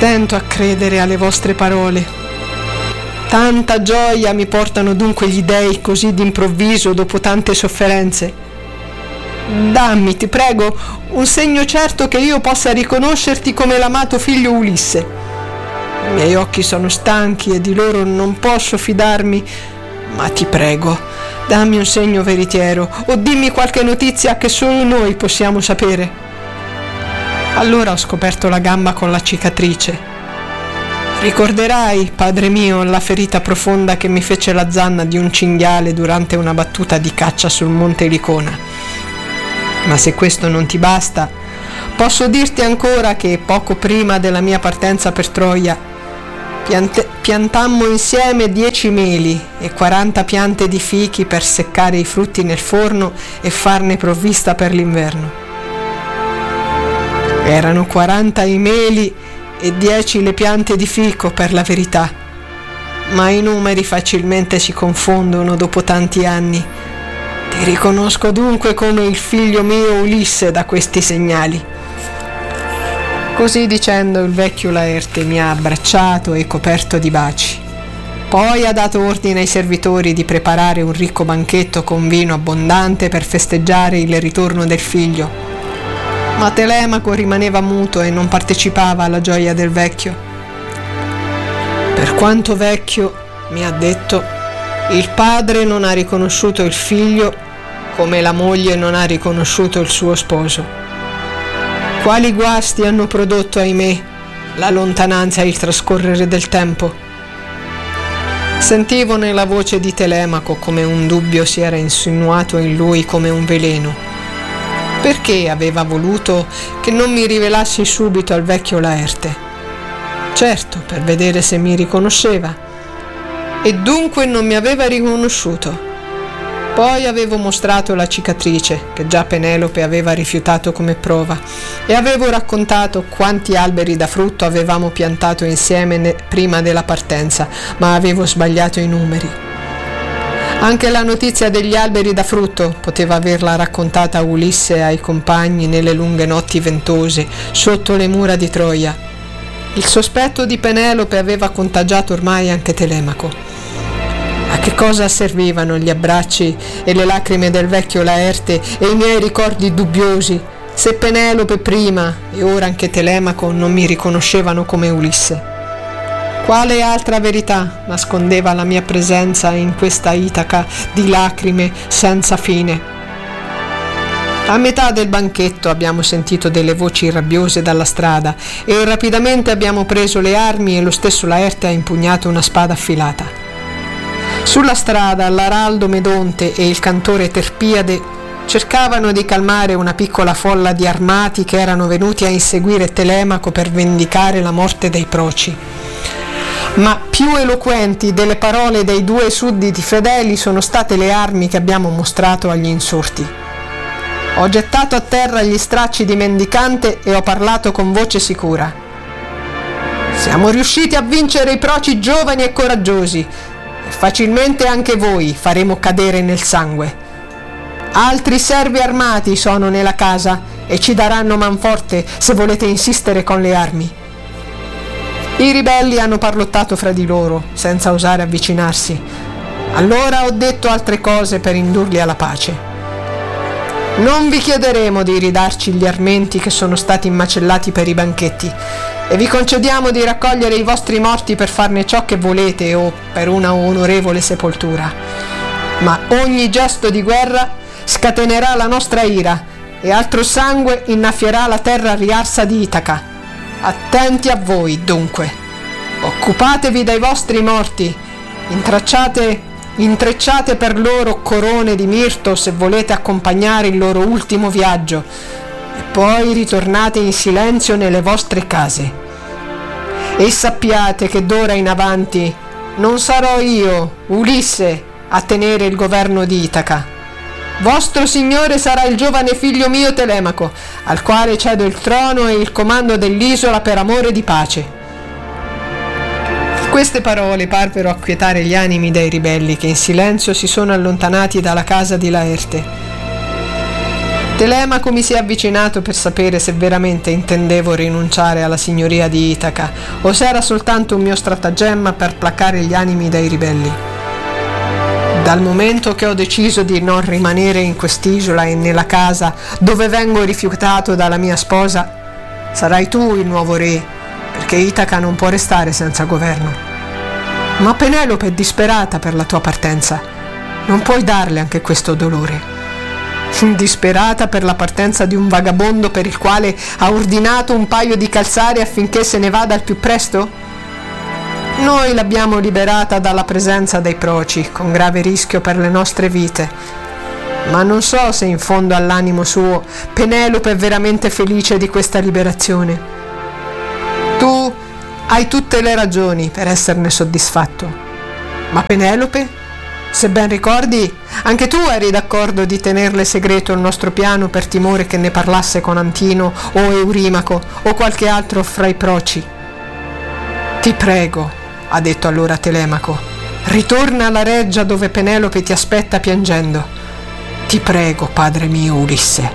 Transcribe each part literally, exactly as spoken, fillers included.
Stento a credere alle vostre parole. Tanta gioia mi portano dunque gli dei così d'improvviso dopo tante sofferenze. Dammi, ti prego, un segno certo che io possa riconoscerti come l'amato figlio Ulisse. I miei occhi sono stanchi e di loro non posso fidarmi, ma ti prego, dammi un segno veritiero o dimmi qualche notizia che solo noi possiamo sapere. Allora ho scoperto la gamba con la cicatrice. Ricorderai, padre mio, la ferita profonda che mi fece la zanna di un cinghiale durante una battuta di caccia sul monte Licona. Ma se questo non ti basta, posso dirti ancora che poco prima della mia partenza per Troia piante- piantammo insieme dieci meli e quaranta piante di fichi per seccare i frutti nel forno e farne provvista per l'inverno. Erano quaranta i meli e dieci le piante di fico, per la verità, ma i numeri facilmente si confondono dopo tanti anni. Ti riconosco dunque come il figlio mio Ulisse da questi segnali. Così dicendo, il vecchio Laerte mi ha abbracciato e coperto di baci. Poi ha dato ordine ai servitori di preparare un ricco banchetto con vino abbondante per festeggiare il ritorno del figlio. Ma Telemaco rimaneva muto e non partecipava alla gioia del vecchio. Per quanto vecchio, mi ha detto, il padre non ha riconosciuto il figlio come la moglie non ha riconosciuto il suo sposo. Quali guasti hanno prodotto, ahimè, la lontananza e il trascorrere del tempo? Sentivo nella voce di Telemaco come un dubbio si era insinuato in lui come un veleno. Perché aveva voluto che non mi rivelassi subito al vecchio Laerte? Certo, per vedere se mi riconosceva. E dunque non mi aveva riconosciuto. Poi avevo mostrato la cicatrice, che già Penelope aveva rifiutato come prova, e avevo raccontato quanti alberi da frutto avevamo piantato insieme ne- prima della partenza, ma avevo sbagliato i numeri. Anche la notizia degli alberi da frutto poteva averla raccontata Ulisse ai compagni nelle lunghe notti ventose sotto le mura di Troia. Il sospetto di Penelope aveva contagiato ormai anche Telemaco. A che cosa servivano gli abbracci e le lacrime del vecchio Laerte e i miei ricordi dubbiosi se Penelope prima e ora anche Telemaco non mi riconoscevano come Ulisse? Quale altra verità nascondeva la mia presenza in questa Itaca di lacrime senza fine? A metà del banchetto abbiamo sentito delle voci rabbiose dalla strada e rapidamente abbiamo preso le armi e lo stesso Laerte ha impugnato una spada affilata. Sulla strada l'araldo Medonte e il cantore Terpiade cercavano di calmare una piccola folla di armati che erano venuti a inseguire Telemaco per vendicare la morte dei proci. Ma più eloquenti delle parole dei due sudditi fedeli sono state le armi che abbiamo mostrato agli insorti. Ho gettato a terra gli stracci di mendicante e ho parlato con voce sicura. Siamo riusciti a vincere i proci giovani e coraggiosi, e facilmente anche voi faremo cadere nel sangue. Altri servi armati sono nella casa e ci daranno manforte se volete insistere con le armi. I ribelli hanno parlottato fra di loro, senza osare avvicinarsi. Allora ho detto altre cose per indurli alla pace. Non vi chiederemo di ridarci gli armenti che sono stati imacellati per i banchetti, e vi concediamo di raccogliere i vostri morti per farne ciò che volete o per una onorevole sepoltura. Ma ogni gesto di guerra scatenerà la nostra ira, e altro sangue innaffierà la terra riarsa di Itaca. Attenti a voi, dunque. Occupatevi dei vostri morti, intracciate, intrecciate per loro corone di mirto se volete accompagnare il loro ultimo viaggio, e poi ritornate in silenzio nelle vostre case. E sappiate che d'ora in avanti non sarò io, Ulisse, a tenere il governo di Itaca. Vostro signore sarà il giovane figlio mio Telemaco, al quale cedo il trono e il comando dell'isola per amore di pace. Queste parole parvero acquietare gli animi dei ribelli che in silenzio si sono allontanati dalla casa di Laerte. Telemaco mi si è avvicinato per sapere se veramente intendevo rinunciare alla signoria di Itaca o se era soltanto un mio stratagemma per placare gli animi dei ribelli. Dal momento che ho deciso di non rimanere in quest'isola e nella casa dove vengo rifiutato dalla mia sposa, sarai tu il nuovo re, perché Itaca non può restare senza governo. Ma Penelope è disperata per la tua partenza. Non puoi darle anche questo dolore. Disperata per la partenza di un vagabondo per il quale ha ordinato un paio di calzari affinché se ne vada al più presto? Noi l'abbiamo liberata dalla presenza dei proci, con grave rischio per le nostre vite. Ma non so se in fondo all'animo suo Penelope è veramente felice di questa liberazione. Tu hai tutte le ragioni per esserne soddisfatto. Ma Penelope? Se ben ricordi, anche tu eri d'accordo di tenerle segreto il nostro piano per timore che ne parlasse con Antino o Eurimaco o qualche altro fra i proci. Ti prego, ha detto allora Telemaco, ritorna alla reggia dove Penelope ti aspetta piangendo. Ti prego, padre mio Ulisse.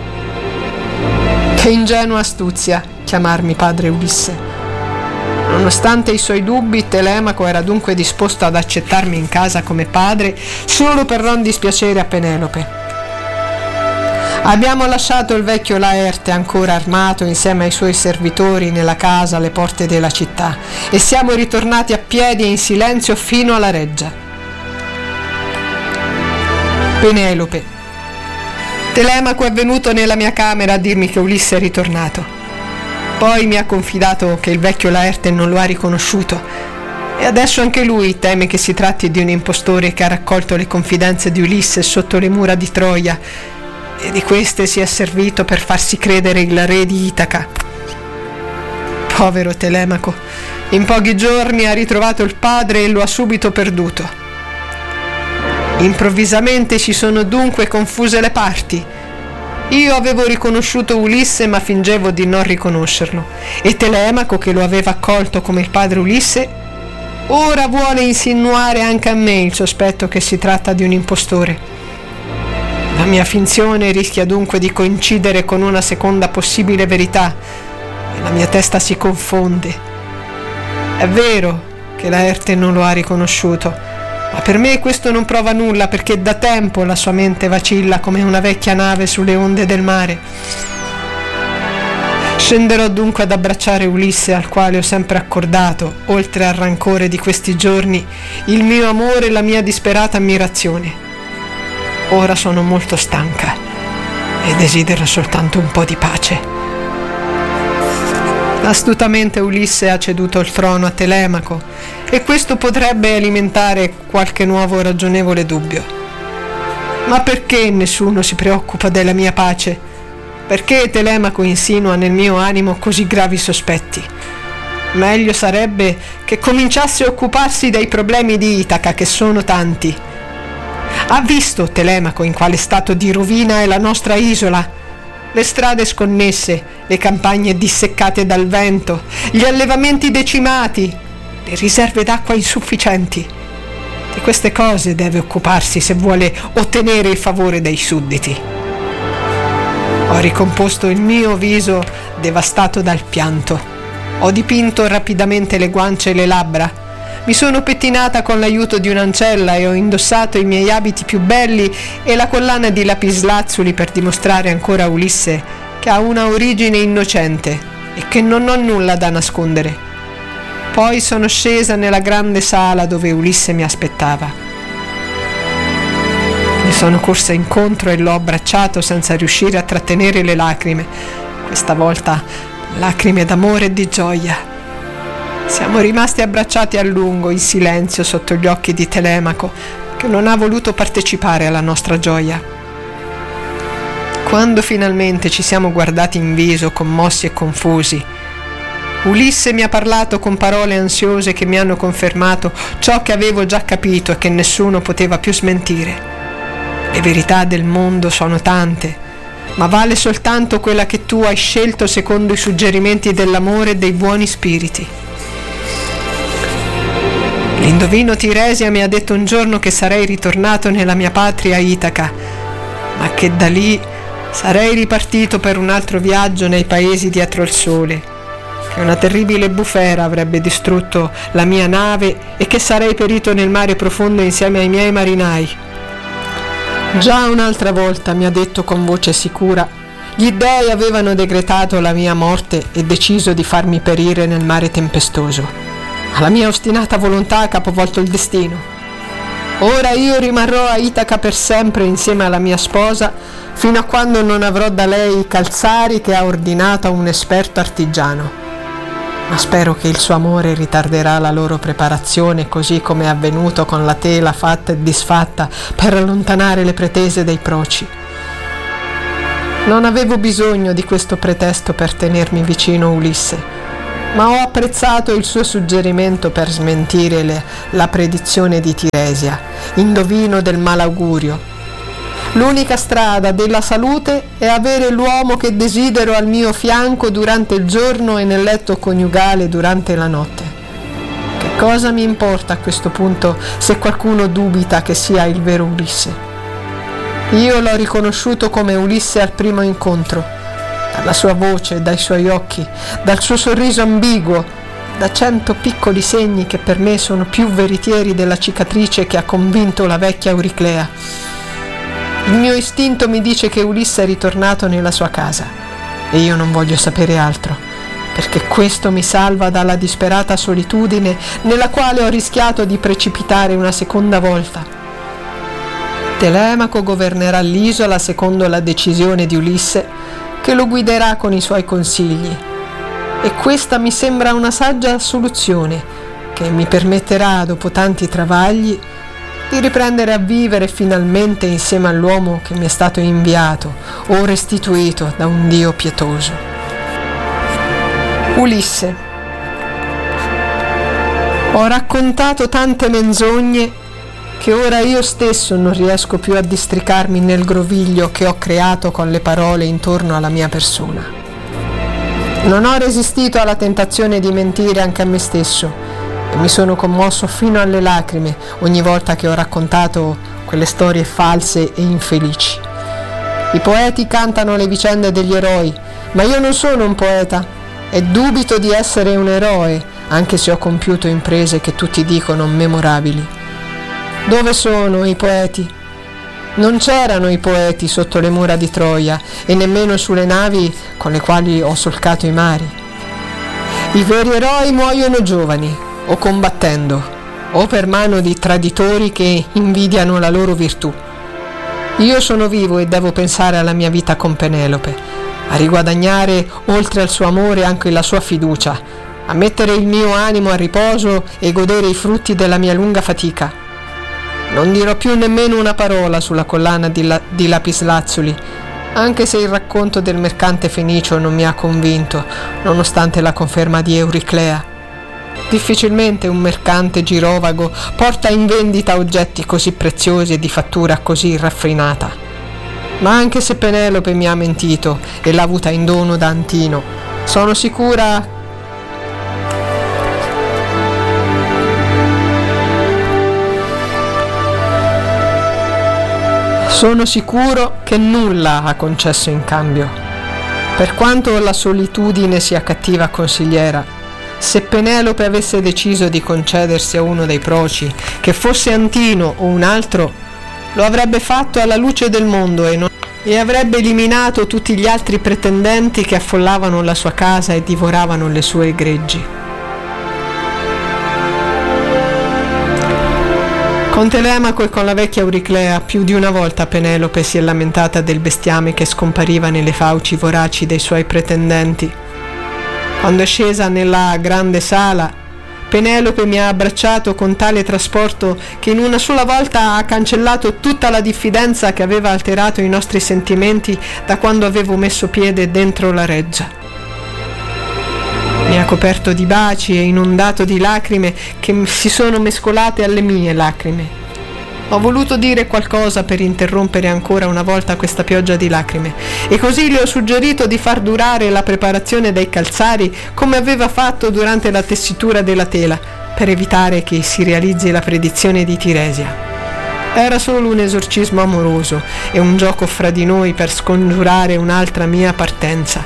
Che ingenua astuzia chiamarmi padre Ulisse. Nonostante i suoi dubbi, Telemaco era dunque disposto ad accettarmi in casa come padre solo per non dispiacere a Penelope. Abbiamo lasciato il vecchio Laerte ancora armato insieme ai suoi servitori nella casa alle porte della città e siamo ritornati a piedi e in silenzio fino alla reggia. Penelope. Telemaco è venuto nella mia camera a dirmi che Ulisse è ritornato. Poi mi ha confidato che il vecchio Laerte non lo ha riconosciuto e adesso anche lui teme che si tratti di un impostore che ha raccolto le confidenze di Ulisse sotto le mura di Troia e di queste si è servito per farsi credere il re di Itaca. Povero Telemaco, in pochi giorni ha ritrovato il padre e lo ha subito perduto. Improvvisamente si sono dunque confuse le parti. Io avevo riconosciuto Ulisse ma fingevo di non riconoscerlo e Telemaco, che lo aveva accolto come il padre Ulisse, ora vuole insinuare anche a me il sospetto che si tratta di un impostore. La mia finzione rischia dunque di coincidere con una seconda possibile verità e la mia testa si confonde. È vero che Laerte non lo ha riconosciuto, ma per me questo non prova nulla perché da tempo la sua mente vacilla come una vecchia nave sulle onde del mare. Scenderò dunque ad abbracciare Ulisse, al quale ho sempre accordato, oltre al rancore di questi giorni, il mio amore e la mia disperata ammirazione. Ora sono molto stanca e desidero soltanto un po' di pace. Astutamente Ulisse ha ceduto il trono a Telemaco e questo potrebbe alimentare qualche nuovo ragionevole dubbio. Ma perché nessuno si preoccupa della mia pace? Perché Telemaco insinua nel mio animo così gravi sospetti? Meglio sarebbe che cominciasse a occuparsi dei problemi di Itaca, che sono tanti. Ha visto Telemaco in quale stato di rovina è la nostra isola? Le strade sconnesse, le campagne disseccate dal vento, gli allevamenti decimati, le riserve d'acqua insufficienti. Di queste cose deve occuparsi se vuole ottenere il favore dei sudditi. Ho ricomposto il mio viso devastato dal pianto. Ho dipinto rapidamente le guance e le labbra. Mi sono pettinata con l'aiuto di un'ancella e ho indossato i miei abiti più belli e la collana di lapislazzuli per dimostrare ancora a Ulisse che ha una origine innocente e che non ho nulla da nascondere. Poi sono scesa nella grande sala dove Ulisse mi aspettava. Gli sono corsa incontro e l'ho abbracciato senza riuscire a trattenere le lacrime, questa volta lacrime d'amore e di gioia. Siamo rimasti abbracciati a lungo, in silenzio, sotto gli occhi di Telemaco, che non ha voluto partecipare alla nostra gioia. Quando finalmente ci siamo guardati in viso, commossi e confusi, Ulisse mi ha parlato con parole ansiose che mi hanno confermato ciò che avevo già capito e che nessuno poteva più smentire. Le verità del mondo sono tante, ma vale soltanto quella che tu hai scelto secondo i suggerimenti dell'amore e dei buoni spiriti. L'indovino Tiresia mi ha detto un giorno che sarei ritornato nella mia patria Itaca, ma che da lì sarei ripartito per un altro viaggio nei paesi dietro il sole, che una terribile bufera avrebbe distrutto la mia nave e che sarei perito nel mare profondo insieme ai miei marinai. Già un'altra volta mi ha detto con voce sicura: gli dèi avevano decretato la mia morte e deciso di farmi perire nel mare tempestoso. Ma la mia ostinata volontà ha capovolto il destino. Ora io rimarrò a Itaca per sempre insieme alla mia sposa, fino a quando non avrò da lei i calzari che ha ordinato a un esperto artigiano. Ma spero che il suo amore ritarderà la loro preparazione, così come è avvenuto con la tela fatta e disfatta per allontanare le pretese dei proci. Non avevo bisogno di questo pretesto per tenermi vicino Ulisse, ma ho apprezzato il suo suggerimento per smentire le, la predizione di Tiresia, indovino del malaugurio. L'unica strada della salute è avere l'uomo che desidero al mio fianco durante il giorno e nel letto coniugale durante la notte. Che cosa mi importa a questo punto se qualcuno dubita che sia il vero Ulisse? Io l'ho riconosciuto come Ulisse al primo incontro, dalla sua voce, dai suoi occhi, dal suo sorriso ambiguo, da cento piccoli segni che per me sono più veritieri della cicatrice che ha convinto la vecchia Euriclea. Il mio istinto mi dice che Ulisse è ritornato nella sua casa e io non voglio sapere altro, perché questo mi salva dalla disperata solitudine nella quale ho rischiato di precipitare una seconda volta. Telemaco governerà l'isola secondo la decisione di Ulisse, che lo guiderà con i suoi consigli, e questa mi sembra una saggia soluzione che mi permetterà, dopo tanti travagli, di riprendere a vivere finalmente insieme all'uomo che mi è stato inviato o restituito da un Dio pietoso. Ulisse. Ho raccontato tante menzogne che ora io stesso non riesco più a districarmi nel groviglio che ho creato con le parole intorno alla mia persona. Non ho resistito alla tentazione di mentire anche a me stesso e mi sono commosso fino alle lacrime ogni volta che ho raccontato quelle storie false e infelici. I poeti cantano le vicende degli eroi, ma io non sono un poeta e dubito di essere un eroe, anche se ho compiuto imprese che tutti dicono memorabili. Dove sono i poeti? Non c'erano i poeti sotto le mura di Troia e nemmeno sulle navi con le quali ho solcato i mari. I veri eroi muoiono giovani, o combattendo, o per mano di traditori che invidiano la loro virtù. Io sono vivo e devo pensare alla mia vita con Penelope, a riguadagnare oltre al suo amore anche la sua fiducia, a mettere il mio animo a riposo e godere i frutti della mia lunga fatica. Non dirò più nemmeno una parola sulla collana di, la, di lapislazzuli, anche se il racconto del mercante fenicio non mi ha convinto, nonostante la conferma di Euriclea. Difficilmente un mercante girovago porta in vendita oggetti così preziosi e di fattura così raffinata. Ma anche se Penelope mi ha mentito e l'ha avuta in dono da Antino, sono sicura Sono sicuro che nulla ha concesso in cambio. Per quanto la solitudine sia cattiva consigliera, se Penelope avesse deciso di concedersi a uno dei proci, che fosse Antino o un altro, lo avrebbe fatto alla luce del mondo e, non... e avrebbe eliminato tutti gli altri pretendenti che affollavano la sua casa e divoravano le sue greggi. Con Telemaco e con la vecchia Euriclea più di una volta Penelope si è lamentata del bestiame che scompariva nelle fauci voraci dei suoi pretendenti. Quando è scesa nella grande sala, Penelope mi ha abbracciato con tale trasporto che in una sola volta ha cancellato tutta la diffidenza che aveva alterato i nostri sentimenti da quando avevo messo piede dentro la reggia. Mi ha coperto di baci e inondato di lacrime che si sono mescolate alle mie lacrime. Ho voluto dire qualcosa per interrompere ancora una volta questa pioggia di lacrime e così le ho suggerito di far durare la preparazione dei calzari come aveva fatto durante la tessitura della tela, per evitare che si realizzi la predizione di Tiresia. Era solo un esorcismo amoroso e un gioco fra di noi per scongiurare un'altra mia partenza.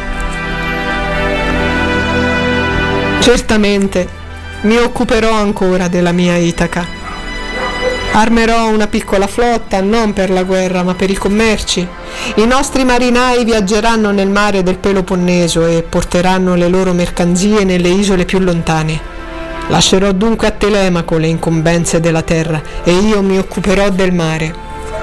Certamente mi occuperò ancora della mia Itaca. Armerò una piccola flotta non per la guerra ma per i commerci. I nostri marinai viaggeranno nel mare del Peloponneso e porteranno le loro mercanzie nelle isole più lontane. Lascerò dunque a Telemaco le incombenze della terra e io mi occuperò del mare.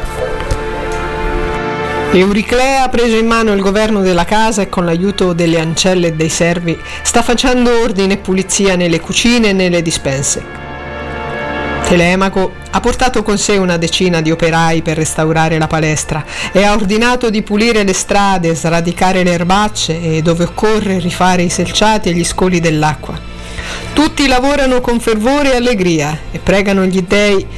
Euriclea ha preso in mano il governo della casa e con l'aiuto delle ancelle e dei servi sta facendo ordine e pulizia nelle cucine e nelle dispense. Telemaco ha portato con sé una decina di operai per restaurare la palestra e ha ordinato di pulire le strade, sradicare le erbacce e, dove occorre, rifare i selciati e gli scoli dell'acqua. Tutti lavorano con fervore e allegria e pregano gli dèi